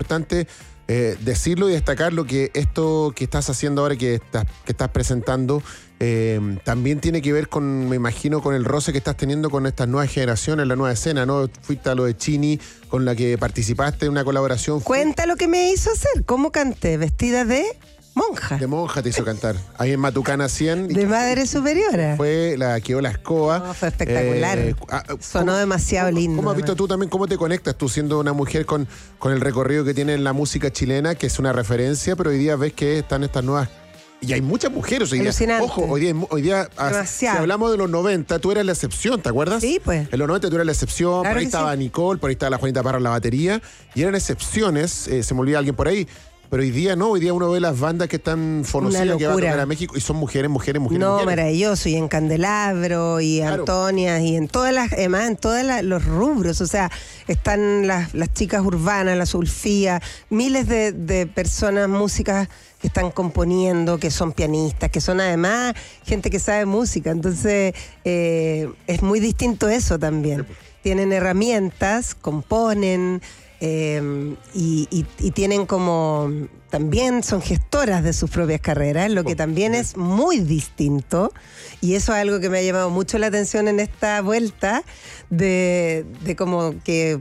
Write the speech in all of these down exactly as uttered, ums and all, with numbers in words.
importante eh, decirlo y destacar lo que esto que estás haciendo ahora, que estás, que estás presentando, eh, también tiene que ver con, me imagino, con el roce que estás teniendo con estas nuevas generaciones, la nueva escena, ¿no? Fuiste a lo de Chini, con la que participaste en una colaboración. Cuenta lo que me hizo hacer, cómo canté, vestida de monja. De monja te hizo cantar. Ahí en Matucana cien. De madre superiora. Fue la que quedó la escoba. No, fue espectacular. Eh, Sonó ¿cómo, demasiado cómo, lindo. ¿Cómo has visto tú también, cómo te conectas tú siendo una mujer con, con el recorrido que tiene en la música chilena, que es una referencia, pero hoy día ves que están estas nuevas... Y hay muchas mujeres hoy día. Ojo, hoy día, hoy día si hablamos de los noventa, tú eras la excepción, ¿te acuerdas? Sí, pues. En los noventa tú eras la excepción, Claro por ahí estaba sí. Nicole, por ahí estaba la Juanita Parra en la batería, y eran excepciones, eh, se me olvida alguien por ahí. Pero hoy día no, hoy día uno ve las bandas que están conocidas que van a tocar a México y son mujeres, mujeres, mujeres. No, mujeres. Maravilloso, y en Candelabro, y Claro. Antonia, y en todas las, además en todos los rubros, o sea, están las, las chicas urbanas, la Sulfía, miles de, de personas, músicas que están componiendo, que son pianistas, que son además gente que sabe música, entonces eh, es muy distinto eso también. Tienen herramientas, componen, Eh, y, y, y tienen como, también son gestoras de sus propias carreras, lo que también es muy distinto, y eso es algo que me ha llamado mucho la atención en esta vuelta, de, de como que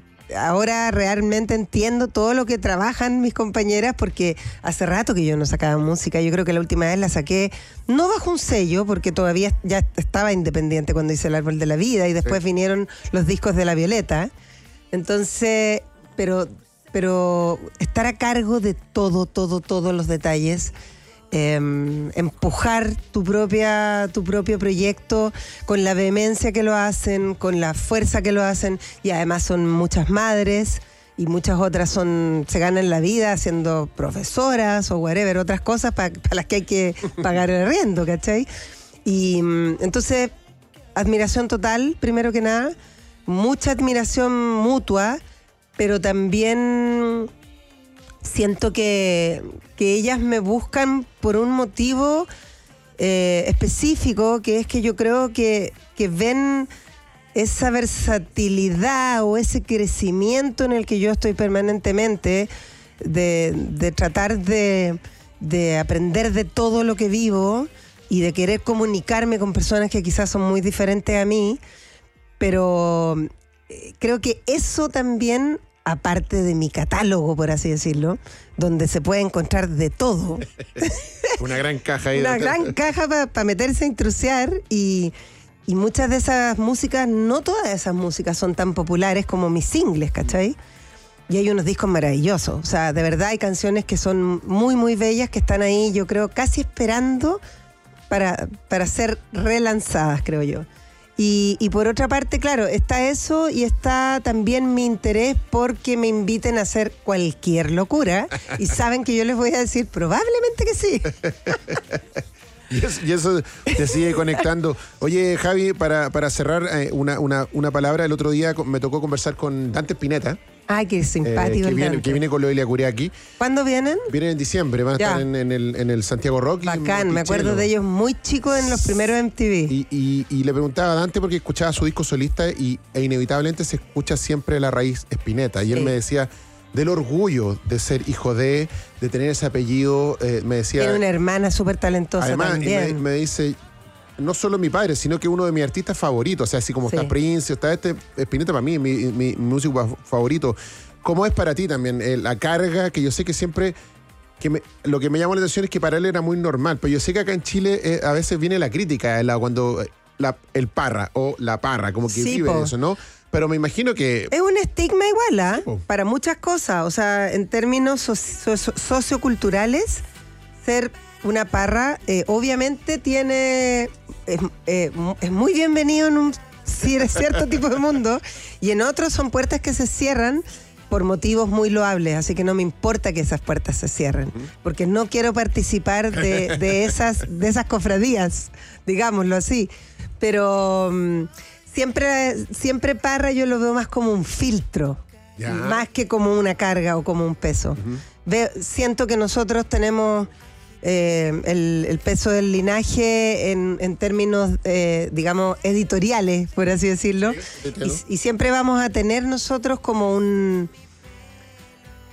ahora realmente entiendo todo lo que trabajan mis compañeras, porque hace rato que yo no sacaba música. Yo creo que la última vez la saqué no bajo un sello, porque todavía ya estaba independiente cuando hice El Árbol de la Vida, y después sí. vinieron los discos de La Violeta. Entonces, pero, pero estar a cargo de todo, todo, todos los detalles, eh, empujar tu propia, tu propio proyecto con la vehemencia que lo hacen, con la fuerza que lo hacen, y además son muchas madres y muchas otras son se ganan la vida siendo profesoras o whatever, otras cosas para pa las que hay que pagar el arriendo, ¿cachai? Y entonces, admiración total, primero que nada, mucha admiración mutua, pero también siento que, que ellas me buscan por un motivo eh, específico, que es que yo creo que, que ven esa versatilidad o ese crecimiento en el que yo estoy permanentemente, de, de tratar de, de aprender de todo lo que vivo y de querer comunicarme con personas que quizás son muy diferentes a mí, pero eh, creo que eso también, aparte de mi catálogo, por así decirlo, donde se puede encontrar de todo. Una gran caja ahí. Una gran caja para pa meterse a intrusiar, y, y muchas de esas músicas, no todas esas músicas son tan populares como mis singles, ¿cachai? Y hay unos discos maravillosos, o sea, de verdad hay canciones que son muy, muy bellas, que están ahí, yo creo, casi esperando para, para ser relanzadas, creo yo. Y, y por otra parte, claro, está eso, y está también mi interés porque me inviten a hacer cualquier locura, y saben que yo les voy a decir probablemente que sí. Y eso, y eso te sigue conectando. Oye, Javi, para, para cerrar, eh, una, una, una palabra. El otro día me tocó conversar con Dante Spinetta. Ay, qué simpático. Eh, que, el viene, que viene con lo de Ilia Curiaki. ¿Cuándo vienen? Vienen en diciembre, van a ya. estar en, en, el, en el Santiago Rock. Bacán, me acuerdo de ellos muy chicos en los primeros M T V. Y, y, y le preguntaba a Dante porque escuchaba su disco solista y, e inevitablemente se escucha siempre la raíz Spinetta. Y él sí. me decía del orgullo de ser hijo de, de tener ese apellido, eh, me decía... Tiene una hermana súper talentosa además, también. Y me, me dice... No solo mi padre, sino que uno de mis artistas favoritos. O sea, así como sí. está Prince, está este Spinetta para mí, mi, mi, mi músico favorito. ¿Cómo es para ti también eh, la carga? Que yo sé que siempre... que me, lo que me llamó la atención es que para él era muy normal. Pero yo sé que acá en Chile eh, a veces viene la crítica, la, cuando la, el parra o la parra, como que sí, vive po. eso, ¿no? Pero me imagino que... Es un estigma igual, ¿ah? ¿eh? Para muchas cosas. O sea, en términos socio, socioculturales, ser... una parra, eh, obviamente tiene, es, eh, es muy bienvenido en un cierto tipo de mundo, y en otros son puertas que se cierran por motivos muy loables, así que no me importa que esas puertas se cierren, porque no quiero participar de, de, esas, de esas cofradías, digámoslo así, pero um, siempre, siempre parra yo lo veo más como un filtro, ya. más que como una carga o como un peso. Uh-huh. Veo, siento que nosotros tenemos... Eh, el, el peso del linaje en, en términos, eh, digamos, editoriales, por así decirlo. Sí, y, y siempre vamos a tener nosotros como un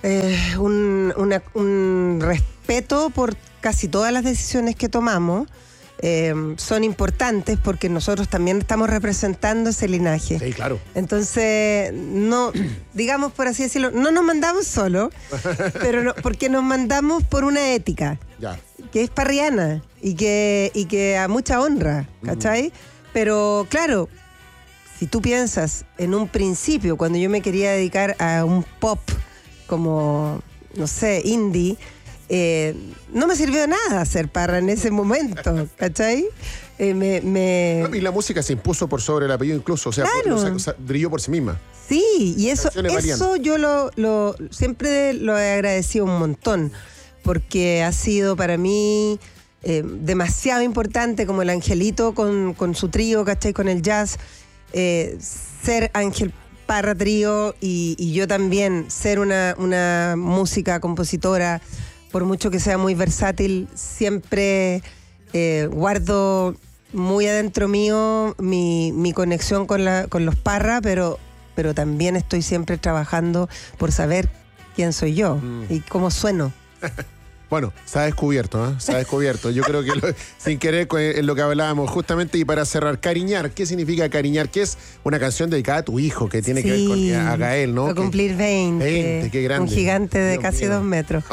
eh, un, una, un respeto por casi todas las decisiones que tomamos. Eh, son importantes porque nosotros también estamos representando ese linaje. Sí, claro. Entonces, no, digamos por así decirlo, no nos mandamos solo, pero no, porque nos mandamos por una ética, ya. que es parriana y que, y que a mucha honra, ¿cachai? Mm. Pero claro, si tú piensas en un principio, cuando yo me quería dedicar a un pop como, no sé, indie, Eh, no me sirvió de nada hacer Parra en ese momento, ¿cachai? Eh, me, me... Y la música se impuso por sobre el apellido incluso, o sea, claro. por, o sea, brilló por sí misma. Sí, y eso, eso yo lo, lo siempre lo he agradecido un montón, porque ha sido para mí eh, demasiado importante, como el Angelito con, con su trío, ¿cachai? Con el jazz, eh, ser Ángel Parra Trío y, y yo también ser una, una música compositora. Por mucho que sea muy versátil, siempre eh, guardo muy adentro mío mi, mi conexión con, la, con los Parra, pero, pero también estoy siempre trabajando por saber quién soy yo mm. y cómo sueno. Bueno, se ha descubierto, ¿eh? Se ha descubierto. Yo creo que lo, sin querer es lo que hablábamos justamente. Y para cerrar, Cariñar, ¿qué significa Cariñar? Que es una canción dedicada a tu hijo, que tiene sí, que ver con a Gael, ¿no? Va a cumplir veinte. veinte, qué grande. Un gigante de Dios casi mío. dos metros.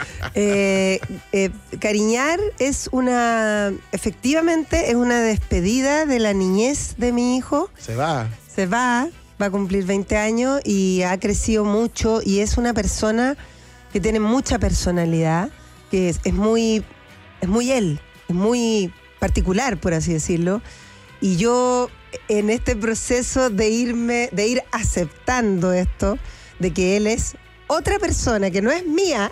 eh, eh, Cariñar es una, efectivamente, es una despedida de la niñez de mi hijo. Se va. Se va, va a cumplir veinte años y ha crecido mucho y es una persona que tiene mucha personalidad, que es, es muy es muy él, es muy particular, por así decirlo. Y yo, en este proceso de irme, de ir aceptando esto, de que él es otra persona, que no es mía,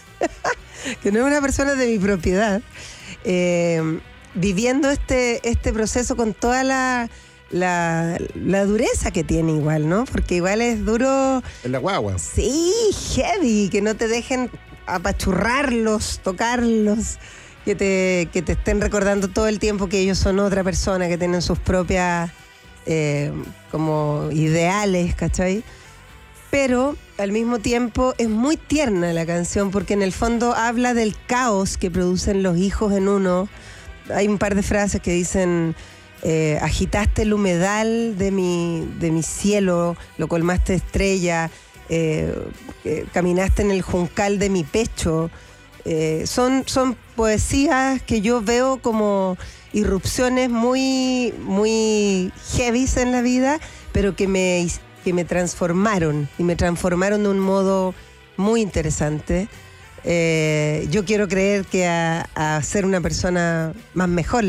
que no es una persona de mi propiedad, eh, viviendo este, este proceso con toda la, la, la dureza que tiene igual, ¿no? Porque igual es duro. En la guagua. Sí, heavy, que no te dejen apachurrarlos, tocarlos, que te, que te estén recordando todo el tiempo que ellos son otra persona, que tienen sus propias eh, como ideales, ¿cachai? Pero al mismo tiempo es muy tierna la canción porque en el fondo habla del caos que producen los hijos en uno. Hay un par de frases que dicen eh, agitaste el humedal de mi, de mi cielo, lo colmaste de estrella. Eh, eh, caminaste en el juncal de mi pecho. Eh, son, son poesías que yo veo como irrupciones muy, muy heavies en la vida, pero que me, que me transformaron, y me transformaron de un modo muy interesante. Eh, yo quiero creer que a, a ser una persona más mejor.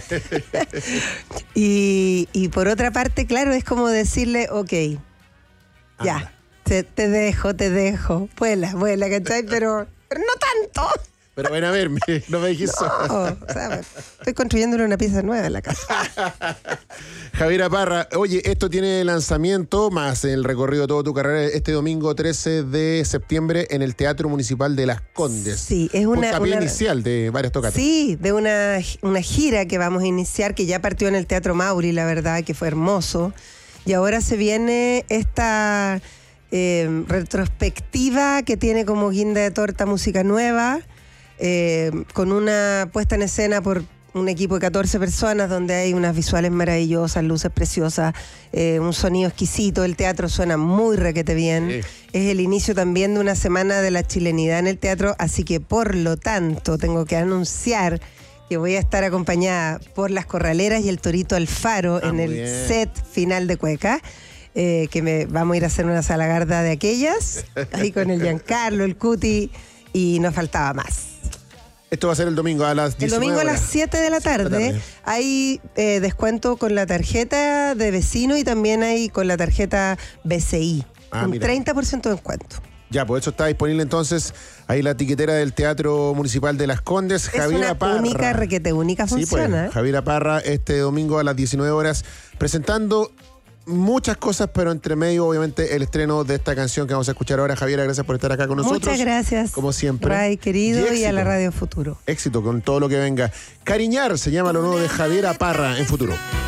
y, y por otra parte, claro, es como decirle, ok, ya. Anda. Te, te dejo, te dejo. Vuela, vuela, ¿cachai? Pero, pero no tanto. Pero ven a verme, no me dijiste no, o sea, estoy construyéndole una pieza nueva en la casa. Javiera Parra, oye, esto tiene lanzamiento más el recorrido de toda tu carrera este domingo trece de septiembre en el Teatro Municipal de Las Condes. Sí, es una... Puntapié una inicial de varias tocatas. Sí, de una, una gira que vamos a iniciar, que ya partió en el Teatro Mauri, la verdad, que fue hermoso. Y ahora se viene esta eh, retrospectiva que tiene como guinda de torta música nueva, eh, con una puesta en escena por un equipo de catorce personas donde hay unas visuales maravillosas, luces preciosas, eh, un sonido exquisito, el teatro suena muy requete bien. Sí. Es el inicio también de una semana de la chilenidad en el teatro, así que por lo tanto tengo que anunciar que voy a estar acompañada por Las Corraleras y el Torito Alfaro ah, en el bien. set final de Cueca, eh, que me vamos a ir a hacer una salagarda de aquellas, ahí con el Giancarlo, el Cuti, y nos faltaba más. Esto va a ser el domingo a las diecinueve El domingo horas. a las siete de la tarde. tarde. Hay eh, descuento con la tarjeta de vecino y también hay con la tarjeta B C I. Ah, un mira. treinta por ciento de descuento. Ya, pues eso está disponible entonces. Ahí la tiquetera del Teatro Municipal de Las Condes. Es Javiera una Parra. única, requete única funciona. Sí, pues, Javiera Parra este domingo a las diecinueve horas presentando muchas cosas, pero entre medio, obviamente, el estreno de esta canción que vamos a escuchar ahora. Javiera, gracias por estar acá con nosotros. Muchas gracias. Como siempre. Ray, querido, y, y a la Radio Futuro. Éxito con todo lo que venga. Cariñar se llama lo nuevo de Javiera Parra en Futuro.